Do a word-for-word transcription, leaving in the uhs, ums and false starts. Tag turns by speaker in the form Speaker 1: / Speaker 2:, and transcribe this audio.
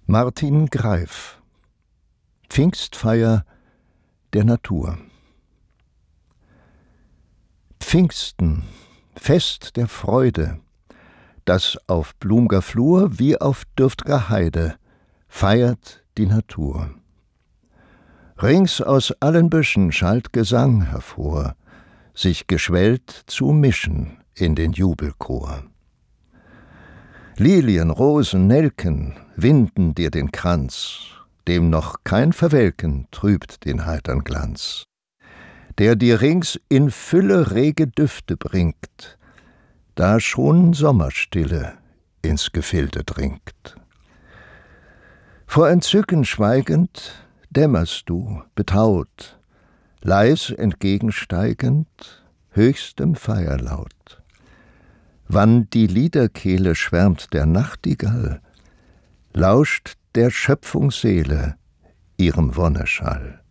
Speaker 1: Martin Greif. Pfingstfeier der Natur. Pfingsten, Fest der Freude, das auf blum'ger Flur wie auf dürft'ger Heide feiert die Natur. Rings aus allen Büschen schallt Gesang hervor, sich geschwellt zu mischen in den Jubelchor. Lilien, Rosen, Nelken winden dir den Kranz, dem noch kein Verwelken trübt den heitern Glanz, der dir rings in Fülle rege Düfte bringt, da schon Sommerstille ins Gefilde dringt. Vor Entzücken schweigend dämmerst du, betaut, leis entgegensteigend, höchstem Feierlaut. Wann die Liederkehle schwärmt der Nachtigall, lauscht der Schöpfung Seele ihrem Wonneschall.